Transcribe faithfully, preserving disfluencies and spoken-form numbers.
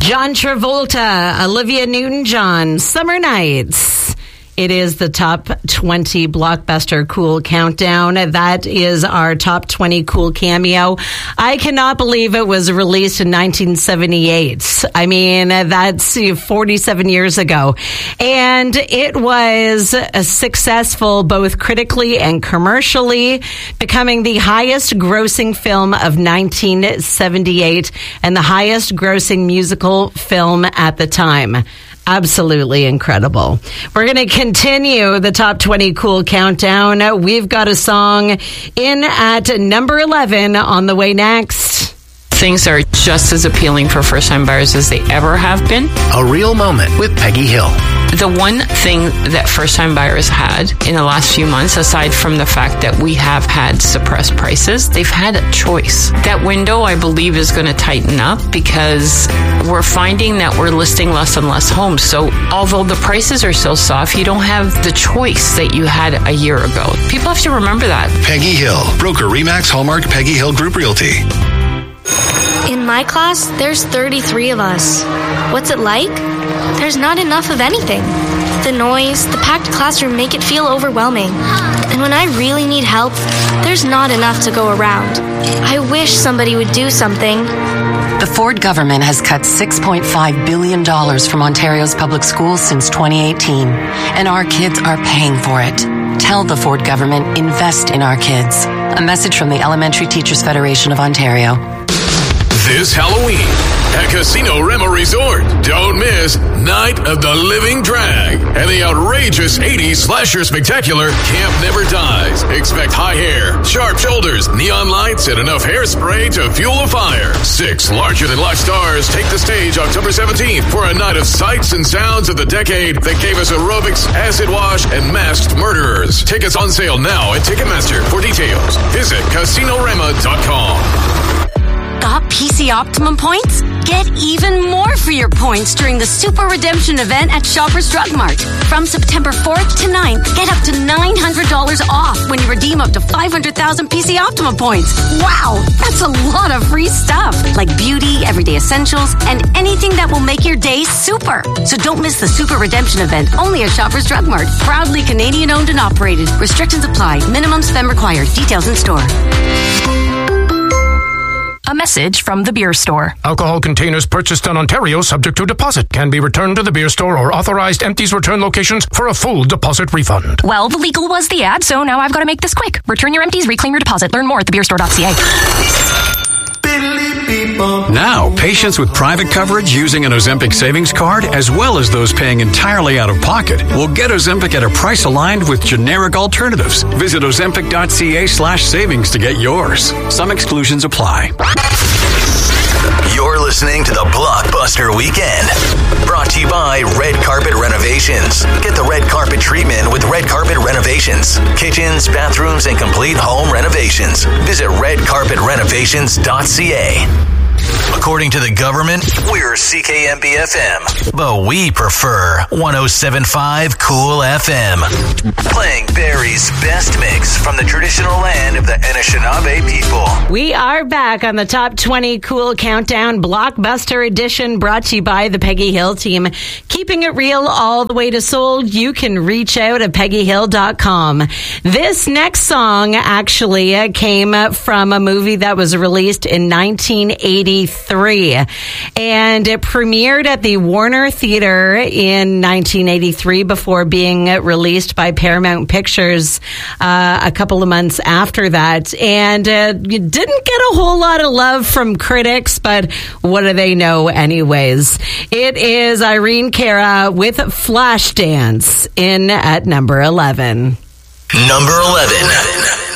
John Travolta, Olivia Newton-John, Summer Nights. It is the top twenty blockbuster cool countdown. That is our top twenty cool cameo. I cannot believe it was released in nineteen seventy-eight. I mean, that's forty-seven years ago. And it was a successful both critically and commercially, becoming the highest grossing film of nineteen seventy-eight and the highest grossing musical film at the time. Absolutely incredible. We're going to continue the top twenty cool countdown. We've got a song in at number eleven on the way next. Things are just as appealing for first-time buyers as they ever have been. A real moment with Peggy Hill. The one thing that first-time buyers had in the last few months, aside from the fact that we have had suppressed prices, they've had a choice. That window, I believe, is going to tighten up because we're finding that we're listing less and less homes. So although the prices are so soft, you don't have the choice that you had a year ago. People have to remember that. Peggy Hill, broker Remax Hallmark Peggy Hill Group Realty. In my class, there's thirty-three of us. What's it like? There's not enough of anything. The noise, the packed classroom make it feel overwhelming. And when I really need help, there's not enough to go around. I wish somebody would do something. The Ford government has cut six point five billion dollars from Ontario's public schools since twenty eighteen, and our kids are paying for it. Tell the Ford government, invest in our kids. A message from the Elementary Teachers Federation of Ontario. This Halloween at Casino Rema Resort, don't miss Night of the Living Drag and the outrageous eighties slasher spectacular Camp Never Dies. Expect high hair, sharp shoulders, neon lights, and enough hairspray to fuel a fire. Six larger-than-life stars take the stage October seventeenth for a night of sights and sounds of the decade that gave us aerobics, acid wash, and masked murderers. Tickets on sale now at Ticketmaster. For details, visit casino rema dot com. Got P C Optimum points? Get even more for your points during the Super Redemption event at Shoppers Drug Mart. From September fourth to ninth, get up to nine hundred dollars off when you redeem up to five hundred thousand P C Optimum points. Wow, that's a lot of free stuff, like beauty, everyday essentials, and anything that will make your day super. So don't miss the Super Redemption event, only at Shoppers Drug Mart. Proudly Canadian owned and operated. Restrictions apply. Minimum spend required. Details in store. A message from the beer store. Alcohol containers purchased in Ontario subject to deposit can be returned to the beer store or authorized empties return locations for a full deposit refund. Well, the legal was the ad, so now I've got to make this quick. Return your empties, reclaim your deposit. Learn more at the beer store dot c a. Now, patients with private coverage using an Ozempic savings card, as well as those paying entirely out of pocket, will get Ozempic at a price aligned with generic alternatives. Visit ozempic dot c a slash savings to get yours. Some exclusions apply. You're listening to the Blockbuster Weekend. Brought to you by Red Carpet Renovations. Get the red carpet treatment with Red Carpet Renovations. Kitchens, bathrooms, and complete home renovations. Visit red carpet renovations dot c a. According to the government, we're C K M B F M, but we prefer one oh seven point five Cool F M. Playing Barrie's best mix from the traditional land of the Anishinaabe people. We are back on the top twenty Cool Countdown Blockbuster Edition, brought to you by the Peggy Hill team. Keeping it real all the way to sold. You can reach out at peggy hill dot com. This next song actually came from a movie that was released in nineteen eighty-three, and it premiered at the Warner Theater in nineteen eighty-three before being released by Paramount Pictures uh, a couple of months after that. And uh, you didn't get a whole lot of love from critics, but what do they know anyways? It is Irene Cara with Flashdance in at number eleven. Number eleven.